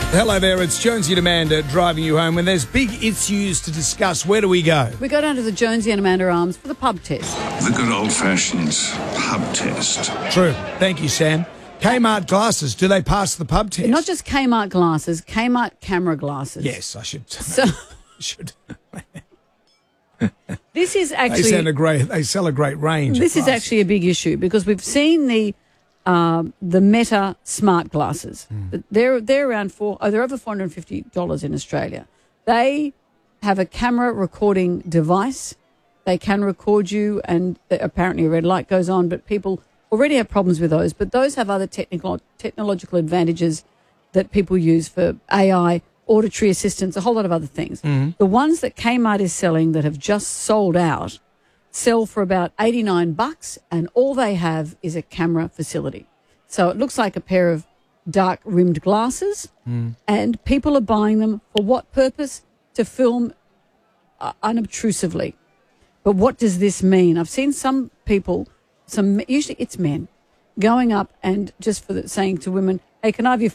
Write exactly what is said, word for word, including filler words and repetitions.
Hello there, it's Jonesy and Amanda driving you home. When there's big issues to discuss, where do we go? We go down to the Jonesy and Amanda Arms for the pub test. The good old-fashioned pub test. True. Thank you, Sam. Kmart glasses, do they pass the pub test? Not just Kmart glasses, Kmart camera glasses. Yes, I should. So should. This is actually... They, sound a great, they sell a great range. This is actually a big issue because we've seen the... Uh, the Meta smart glasses. Mm. They're they're around four. Oh, they're over four hundred and fifty dollars in Australia. They have a camera recording device. They can record you, and apparently a red light goes on. But people already have problems with those. But those have other technical technological advantages that people use for A I, auditory assistance, a whole lot of other things. Mm. The ones that Kmart is selling that have just sold out sell for about eighty-nine bucks, and all they have is a camera facility. So it looks like a pair of dark rimmed glasses, mm. and people are buying them for what purpose? To film uh, unobtrusively. But what does this mean? I've seen some people, some usually it's men, going up and just for the, saying to women, "Hey, can I have your